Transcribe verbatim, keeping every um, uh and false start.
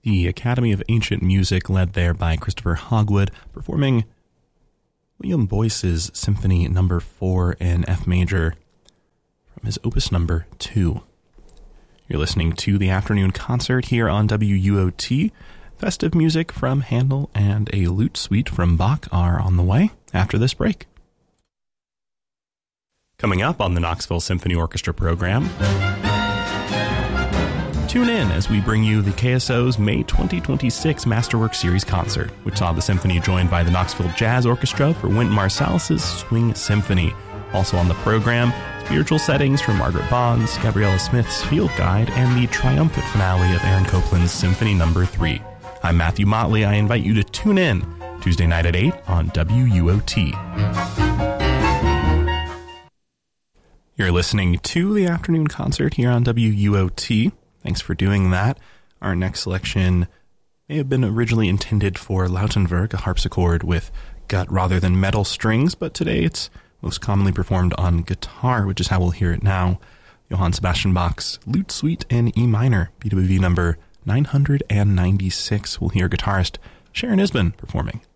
the Academy of Ancient Music, led there by Christopher Hogwood, performing William Boyce's Symphony Number four in F major from his Opus Number two. You're listening to the afternoon concert here on W U O T. Festive music from Handel and a lute suite from Bach are on the way after this break. Coming up on the Knoxville Symphony Orchestra program, tune in as we bring you the K S O's May twenty twenty-six Masterwork Series concert, which saw the symphony joined by the Knoxville Jazz Orchestra for Wynton Marsalis' Swing Symphony. Also on the program, spiritual settings from Margaret Bond's, Gabriella Smith's Field Guide, and the triumphant finale of Aaron Copland's Symphony Number three. I'm Matthew Motley. I invite you to tune in Tuesday night at eight on W U O T. You're listening to the afternoon concert here on W U O T. Thanks for doing that. Our next selection may have been originally intended for Lautenwerk, a harpsichord with gut rather than metal strings, but today it's most commonly performed on guitar, which is how we'll hear it now. Johann Sebastian Bach's Lute Suite in E minor, B W V number nine hundred ninety-six. We'll hear guitarist Sharon Isbin performing.